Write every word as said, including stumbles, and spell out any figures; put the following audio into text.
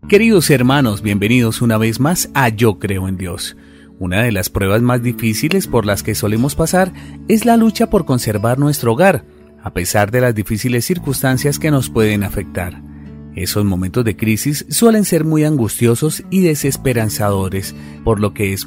Queridos hermanos, bienvenidos una vez más a Yo Creo en Dios. Una de las pruebas más difíciles por las que solemos pasar es la lucha por conservar nuestro hogar, a pesar de las difíciles circunstancias que nos pueden afectar. Esos momentos de crisis suelen ser muy angustiosos y desesperanzadores, por lo que es